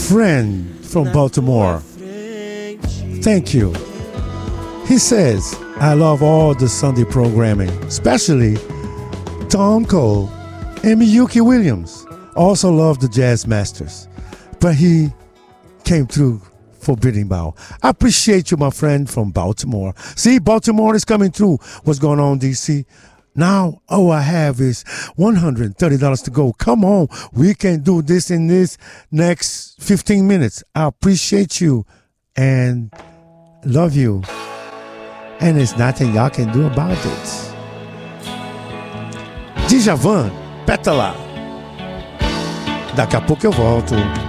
friend from Baltimore. Thank you. He says, I love all the Sunday programming, especially Tom Cole and Miyuki Williams. Also love the Jazz Masters. But he came through for Bidding Bow. I appreciate you, my friend from Baltimore. See, Baltimore is coming through. What's going on, DC? Now, all I have is $130 to go. Come on, we can do this in this next 15 minutes. I appreciate you and love you. And there's nothing y'all can do about it. Djavan, Pétala. Daqui a pouco eu volto.